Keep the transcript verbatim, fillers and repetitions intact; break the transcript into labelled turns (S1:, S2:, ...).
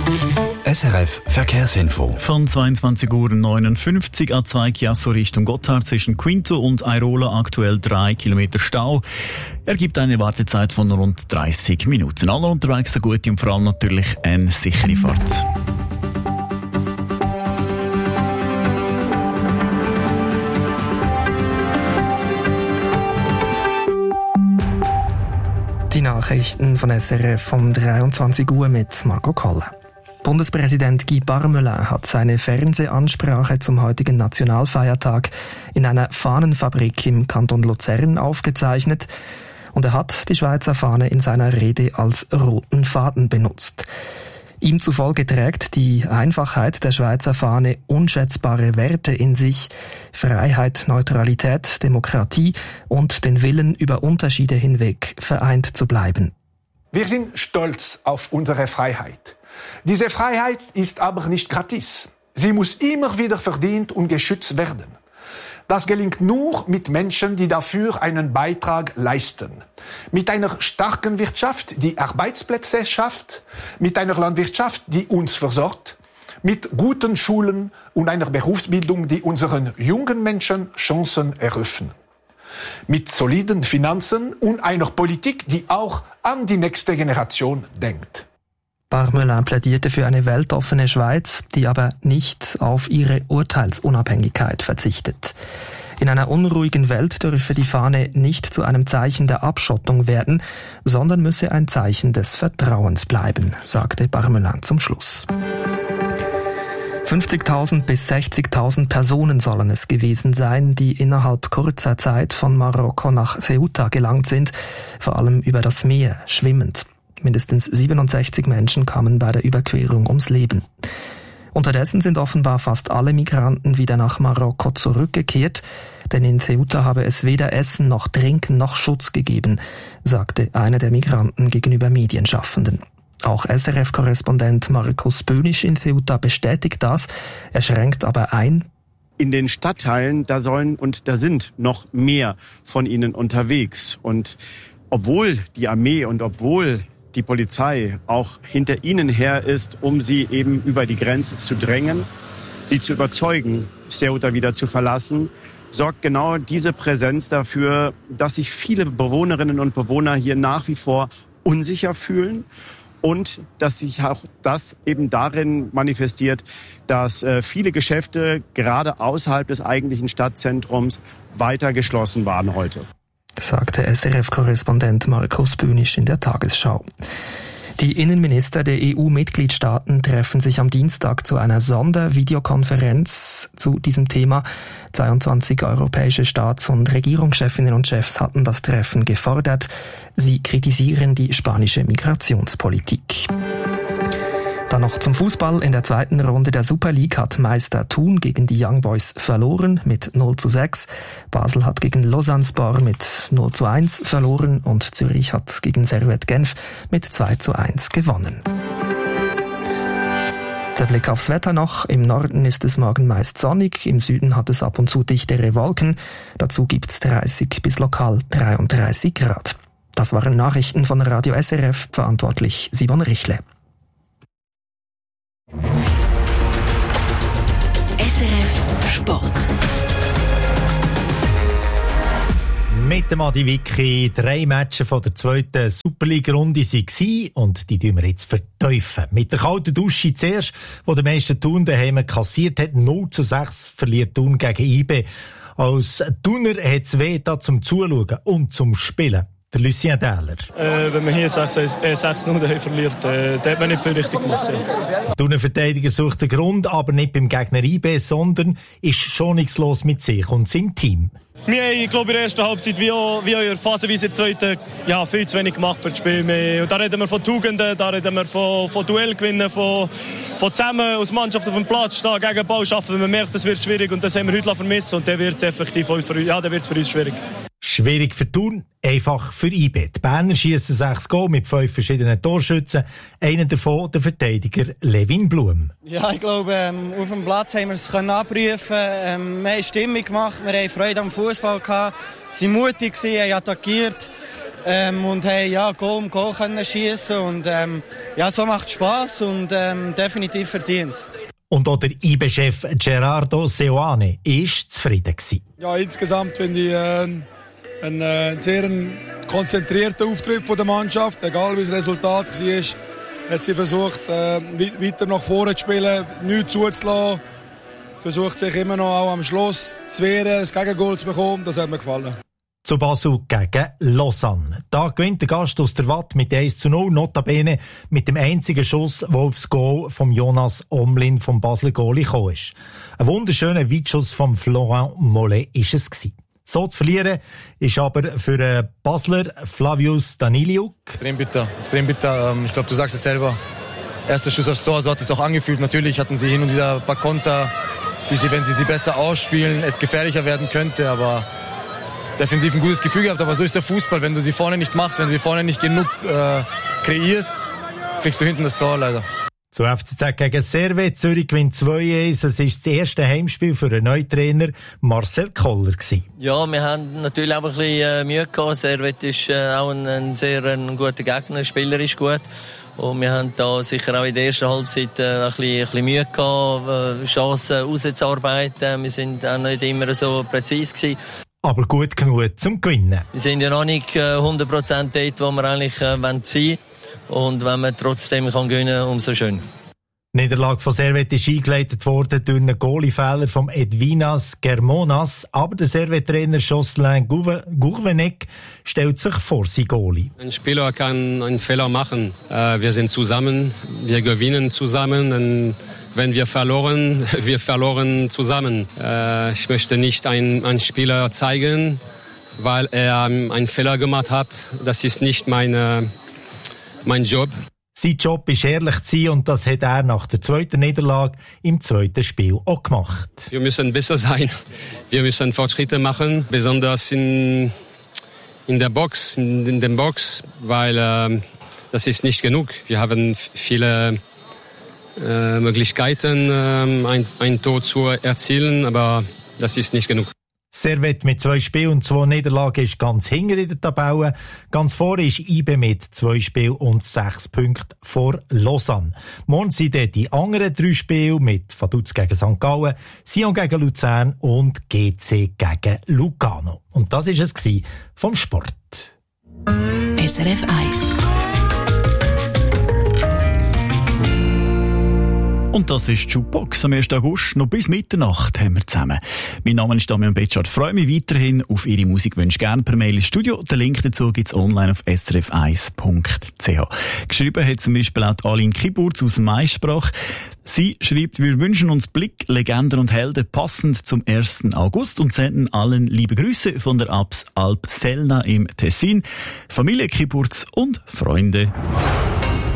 S1: S R F Verkehrsinfo.
S2: Von zweiundzwanzig Uhr neunundfünfzig A zwei Chiasso Richtung Gotthard zwischen Quinto und Airola aktuell drei Kilometer Stau. Ergibt eine Wartezeit von rund dreißig Minuten. Alle unterwegs eine gute und vor allem natürlich eine sichere Fahrt.
S3: Die Nachrichten von S R F um dreiundzwanzig Uhr mit Marco Koller. Bundespräsident Guy Parmelin hat seine Fernsehansprache zum heutigen Nationalfeiertag in einer Fahnenfabrik im Kanton Luzern aufgezeichnet und er hat die Schweizer Fahne in seiner Rede als roten Faden benutzt. Ihm zufolge trägt die Einfachheit der Schweizer Fahne unschätzbare Werte in sich: Freiheit, Neutralität, Demokratie und den Willen, über Unterschiede hinweg vereint zu bleiben.
S4: Wir sind stolz auf unsere Freiheit. Diese Freiheit ist aber nicht gratis. Sie muss immer wieder verdient und geschützt werden. Das gelingt nur mit Menschen, die dafür einen Beitrag leisten. Mit einer starken Wirtschaft, die Arbeitsplätze schafft, mit einer Landwirtschaft, die uns versorgt, mit guten Schulen und einer Berufsbildung, die unseren jungen Menschen Chancen eröffnen. Mit soliden Finanzen und einer Politik, die auch an die nächste Generation denkt.
S3: Parmelin plädierte für eine weltoffene Schweiz, die aber nicht auf ihre Urteilsunabhängigkeit verzichtet. In einer unruhigen Welt dürfe die Fahne nicht zu einem Zeichen der Abschottung werden, sondern müsse ein Zeichen des Vertrauens bleiben, sagte Parmelin zum Schluss. fünfzigtausend bis sechzigtausend Personen sollen es gewesen sein, die innerhalb kurzer Zeit von Marokko nach Ceuta gelangt sind, vor allem über das Meer, schwimmend. Mindestens siebenundsechzig Menschen kamen bei der Überquerung ums Leben. Unterdessen sind offenbar fast alle Migranten wieder nach Marokko zurückgekehrt, denn in Ceuta habe es weder Essen noch Trinken noch Schutz gegeben, sagte einer der Migranten gegenüber Medienschaffenden. Auch S R F-Korrespondent Markus Bönisch in Ceuta bestätigt das, er schränkt aber ein:
S5: In den Stadtteilen, da sollen und da sind noch mehr von ihnen unterwegs. Und obwohl die Armee und obwohl die Polizei auch hinter ihnen her ist, um sie eben über die Grenze zu drängen, sie zu überzeugen, Ceuta wieder zu verlassen, sorgt genau diese Präsenz dafür, dass sich viele Bewohnerinnen und Bewohner hier nach wie vor unsicher fühlen und dass sich auch das eben darin manifestiert, dass äh, viele Geschäfte gerade außerhalb des eigentlichen Stadtzentrums weiter geschlossen waren heute.
S3: Sagte S R F-Korrespondent Markus Bönisch in der Tagesschau. Die Innenminister der E U-Mitgliedstaaten treffen sich am Dienstag zu einer Sondervideokonferenz zu diesem Thema. zweiundzwanzig europäische Staats- und Regierungschefinnen und Chefs hatten das Treffen gefordert. Sie kritisieren die spanische Migrationspolitik. Dann noch zum Fußball. In der zweiten Runde der Super League hat Meister Thun gegen die Young Boys verloren mit null zu sechs. Basel hat gegen Lausanne-Sport mit null zu eins verloren und Zürich hat gegen Servette Genf mit zwei zu eins gewonnen. Der Blick aufs Wetter noch. Im Norden ist es morgen meist sonnig, im Süden hat es ab und zu dichtere Wolken. Dazu gibt's dreißig bis lokal dreiunddreißig Grad. Das waren Nachrichten von Radio S R F, verantwortlich Simon Richle.
S6: S R F Sport.
S7: Mit dem Adi Wicki, drei Matches von der zweiten Superliga-Runde waren und die tun wir jetzt verteufeln. Mit der kalten Dusche zuerst, wo der meiste Thun daheim kassiert hat, null zu sechs verliert Thun gegen I B. Als Thuner hat es weh da zum Zuschauen und zum Spielen. Der Lucien Dähler.
S8: Äh, wenn man hier sechs null daheim verliert, äh, dann hat man nicht viel richtig gemacht. Ja.
S7: Der Thuner-Verteidiger sucht den Grund, aber nicht beim Gegner I B, sondern ist schonungslos mit sich und seinem Team.
S8: Wir haben, glaube ich, in der ersten Halbzeit wie auch, wie auch in der Phasenweise in der zweiten ja, viel zu wenig gemacht für das Spiel. Und da reden wir von Tugenden, da reden wir von, von Duellgewinnen, von, von zusammen als Mannschaft auf dem Platz stehen, gegen den Ball arbeiten. Man merkt, es wird schwierig und das haben wir heute vermissen und dann wird es effektiv für, ja, dann wird's für uns schwierig.
S7: Schwierig für Thun, einfach für I B. Die Berner schiessen sechs Goal mit fünf verschiedenen Torschützen. Einer davon der Verteidiger Levin Blum.
S9: Ja, ich glaube, ähm, auf dem Platz haben wir es abrufen. Ähm, wir haben Stimmung gemacht, wir haben Freude am Fußball gehabt, sie waren mutig, haben attackiert. ähm, und haben ja, Goal um Goal können schiessen und ähm, ja, so macht Spass und ähm, definitiv verdient.
S7: Und auch der I B E-Chef Gerardo Seoane war zufrieden gewesen.
S10: Ja, insgesamt finde ich äh, einen äh, sehr konzentrierten Auftritt von der Mannschaft. Egal wie das Resultat war, hat sie versucht, äh, weiter nach vorne zu spielen, nichts zuzulassen. Versucht sich immer noch auch am Schluss zu wehren, das Gegengol zu bekommen. Das hat mir gefallen.
S7: Zu Basel gegen Lausanne. Da gewinnt der Gast aus der Watt mit eins zu null, notabene mit dem einzigen Schuss, der aufs Goal von Jonas Omlin vom Basler Goalie gekommen ist. Ein wunderschöner Weitschuss von Florent Mollet ist es gewesen. So zu verlieren ist aber für den Basler Flavius Daniliuk
S11: extrem bitter. Extrem bitter. Ich glaube, du sagst es selber. Erster Schuss aufs Tor, so hat es auch angefühlt. Natürlich hatten sie hin und wieder ein paar Konter, die sie, wenn sie sie besser ausspielen, es gefährlicher werden könnte, aber defensiv ein gutes Gefühl gehabt, aber so ist der Fußball. Wenn du sie vorne nicht machst, wenn du sie vorne nicht genug äh, kreierst, kriegst du hinten das Tor leider.
S7: Zu F C Z gegen Servet. Zürich gewinnt zwei eins. Es war das erste Heimspiel für den neuen Trainer Marcel Koller gewesen.
S12: Ja, wir haben natürlich auch ein bisschen äh, Mühe gehabt. Servet ist äh, auch ein, ein sehr ein guter Gegner, spielerisch gut. Und wir haben da sicher auch in der ersten Halbzeit äh, ein, bisschen, ein bisschen Mühe gehabt, äh, Chancen rauszuarbeiten. Wir sind auch nicht immer so präzise gewesen.
S7: Aber gut genug zum Gewinnen.
S12: Wir sind ja noch nicht äh, hundert Prozent dort, wo wir eigentlich äh, sein wollen. Und wenn man trotzdem kann gewinnen kann, umso schön.
S7: Die Niederlage von Servet ist eingeleitet worden durch einen Goalie-Fehler von Edvinas Germonas. Aber der Servet-Trainer Jocelyn Gourvenec stellt sich vor sein Goalie.
S13: Ein Spieler kann einen Fehler machen. Wir sind zusammen, wir gewinnen zusammen. Und wenn wir verloren, wir verloren zusammen. Ich möchte nicht einen, einen Spieler zeigen, weil er einen Fehler gemacht hat. Das ist nicht meine, mein Job.
S7: Sein Job ist ehrlich zu sein und das hat er nach der zweiten Niederlage im zweiten Spiel auch gemacht.
S13: Wir müssen besser sein. Wir müssen Fortschritte machen, besonders in, in der Box, in, in der Box, weil äh, das ist nicht genug. Wir haben viele äh, Möglichkeiten, äh, ein, ein Tor zu erzielen, aber das ist nicht genug.
S7: Servet mit zwei Spielen und zwei Niederlagen ist ganz hinten in der Tabelle. Ganz vorne ist I B mit zwei Spielen und sechs Punkten vor Lausanne. Morgen sind dann die anderen drei Spiele mit Vaduz gegen Sankt Gallen, Sion gegen Luzern und G C gegen Lugano. Und das war es vom Sport.
S6: S R F eins.
S2: Und das ist die Jukebox am ersten August. Noch bis Mitternacht haben wir zusammen. Mein Name ist Damian Betschart. Freue mich weiterhin auf Ihre Musikwünsche. Gerne per Mail ins Studio. Den Link dazu gibt's online auf s r f eins punkt c h. Geschrieben hat zum Beispiel auch Aline Kiburz aus Maissprach. Sie schreibt, wir wünschen uns Blick, Legenden und Helden passend zum ersten August und senden allen liebe Grüße von der Abs Alp Selna im Tessin, Familie Kiburz und Freunde.